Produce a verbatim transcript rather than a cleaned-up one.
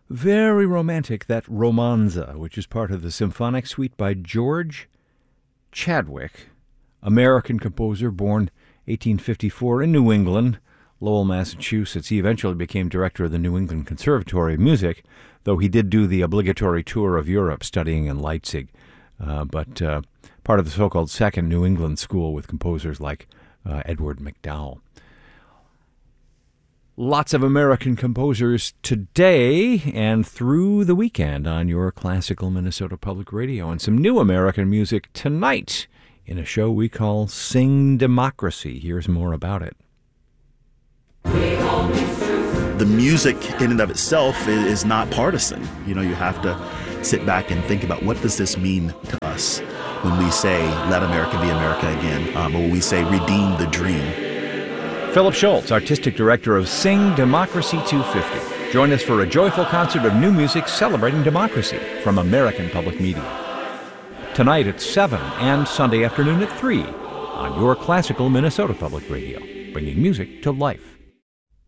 Very romantic, that Romanza, which is part of the symphonic suite by George Chadwick, American composer born eighteen fifty-four in New England, Lowell, Massachusetts. He eventually became director of the New England Conservatory of Music, though he did do the obligatory tour of Europe studying in Leipzig, uh, but uh, part of the so-called Second New England School with composers like uh, Edward MacDowell. Lots of American composers today and through the weekend on your classical Minnesota Public Radio, and some new American music tonight in a show we call Sing Democracy. Here's more about it. The music in and of itself is not partisan. You know, you have to sit back and think about, what does this mean to us when we say, let America be America again, um, or when we say, redeem the dream. Philip Schultz, Artistic Director of Sing Democracy two fifty. Join us for a joyful concert of new music celebrating democracy from American Public Media. Tonight at seven and Sunday afternoon at three on your classical Minnesota Public Radio, bringing music to life.